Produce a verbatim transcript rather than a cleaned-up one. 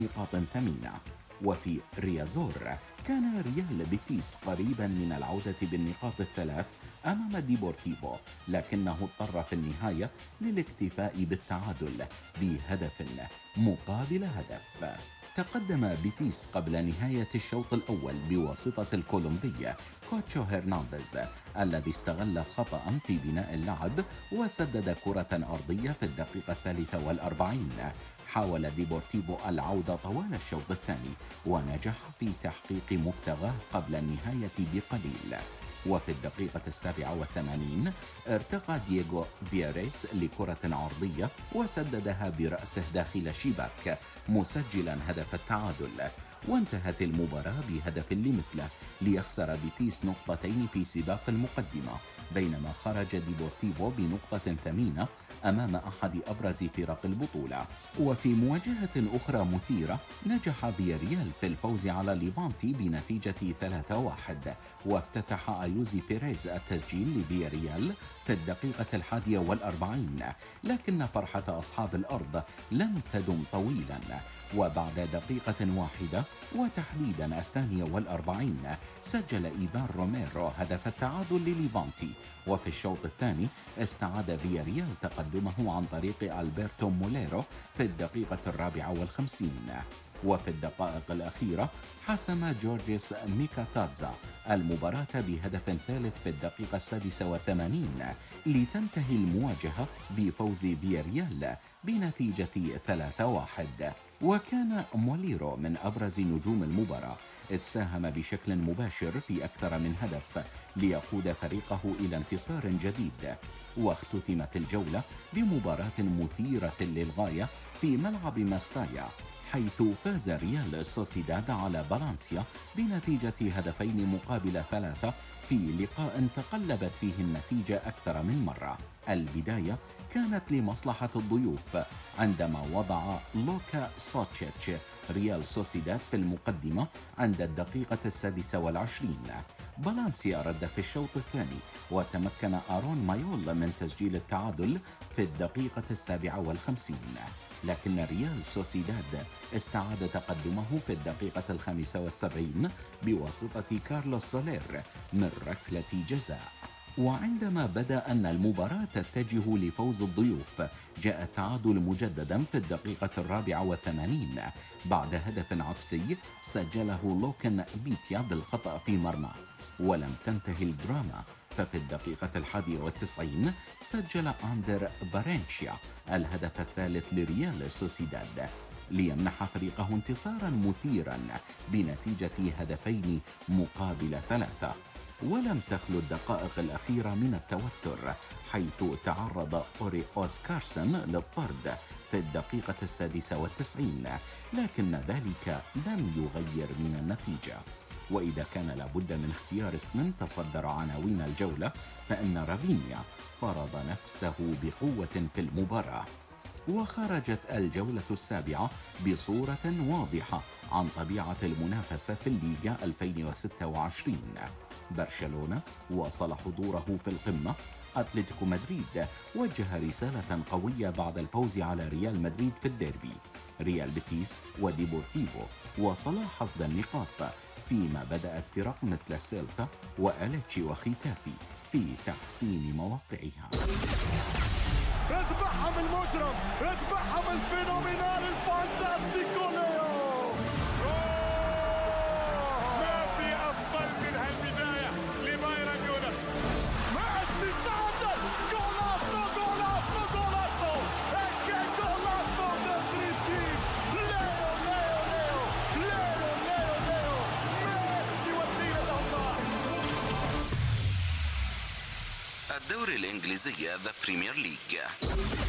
نقاط ثمينة. وفي ريازور كان ريال بيتيس قريبا من العودة بالنقاط الثلاث أمام ديبورتيفو، لكنه اضطر في النهاية للاكتفاء بالتعادل بهدف مقابل هدف. تقدم بيتيس قبل نهاية الشوط الأول بواسطة الكولومبي كوتشو هرنانديز الذي استغل خطأ في بناء اللعب وسدد كرة أرضية في الدقيقة الثالثة والأربعين. حاول ديبورتيفو العودة طوال الشوط الثاني ونجح في تحقيق مبتغاه قبل النهاية بقليل. وفي الدقيقة السابعة والثمانين ارتقى دييغو بيريس لكرة عرضية وسددها برأسه داخل الشباك مسجلا هدف التعادل. وانتهت المباراة بهدف لمثله ليخسر بيتيس نقطتين في سباق المقدمة، بينما خرج ديبورتيفو بنقطة ثمينة أمام أحد أبرز فرق البطولة. وفي مواجهة أخرى مثيرة نجح فياريال في الفوز على ليفانتي بنتيجة ثلاثة واحد، وافتتح أيوزي بيريز التسجيل لفياريال في الدقيقة الحادية والأربعين، لكن فرحة أصحاب الأرض لم تدم طويلا، وبعد دقيقة واحدة وتحديدا الثانية والأربعين سجل إيفان روميرو هدف التعادل لليفانتي. وفي الشوط الثاني استعاد فياريال تقدمه عن طريق ألبرتو موليرو في الدقيقة الرابعة والخمسين. وفي الدقائق الأخيرة حسم جورجيس ميكاتادزا المباراة بهدف ثالث في الدقيقة السادسة والثمانين لتنتهي المواجهة بفوز فياريال بنتيجة ثلاثة واحد. وكان موليرو من أبرز نجوم المباراة، إذ ساهم بشكل مباشر في أكثر من هدف ليقود فريقه إلى انتصار جديد. واختتمت الجولة بمباراة مثيرة للغاية في ملعب ماستايا، حيث فاز ريال سوسيداد على فالنسيا بنتيجة هدفين مقابل ثلاثة في لقاء تقلبت فيه النتيجة أكثر من مرة. البداية كانت لمصلحة الضيوف عندما وضع لوكا سوتشيتش ريال سوسيداد في المقدمة عند الدقيقة السادسة والعشرين. فالنسيا رد في الشوط الثاني وتمكن آرون مايول من تسجيل التعادل في الدقيقة السابعة والخمسين، لكن ريال سوسيداد استعاد تقدمه في الدقيقة الخامسة والسبعين بواسطة كارلوس سولير من ركلة جزاء. وعندما بدا أن المباراة تتجه لفوز الضيوف جاء التعادل مجددا في الدقيقة الرابعة والثمانين بعد هدف عكسي سجله لوكن بيتيا بالخطأ في مرمى. ولم تنتهي الدراما، ففي الدقيقة الحادية والتسعين سجل أندر بارنشيا الهدف الثالث لريال سوسيداد ليمنح فريقه انتصارا مثيرا بنتيجة هدفين مقابل ثلاثة. ولم تخلو الدقائق الأخيرة من التوتر، حيث تعرض أوري أوسكارسن للطرد في الدقيقة السادسة والتسعين، لكن ذلك لم يغير من النتيجة. وإذا كان لابد من اختيار اسم تصدر عناوين الجولة فإن رافينيا فرض نفسه بقوة في المباراة. وخرجت الجولة السابعة بصورة واضحة عن طبيعة المنافسة في الليغا ألفين وستة وعشرين. برشلونة واصل حضوره في القمة. أتلتيكو مدريد وجه رسالة قوية بعد الفوز على ريال مدريد في الديربي. ريال بيتيس وديبورتيفو واصلا حصد النقاط، فيما بدأت فرق مثل سيلتا وأليتشي وختافي في تحسين مواقعها. اذبحهم المجرم، اذبحهم الفينومينال الفانتاستيكو ليو. ما في افضل من هالبدايه لبايرن ميونخ. ميسي ساعدل، جولاتو جولاتو جولاتو اكي جولاتو دبريتي. ليو ليو ليو ليو ليو ليو ميسي والدين الأوضاع. الدوري الإنجليزي ذا بريمير ليج.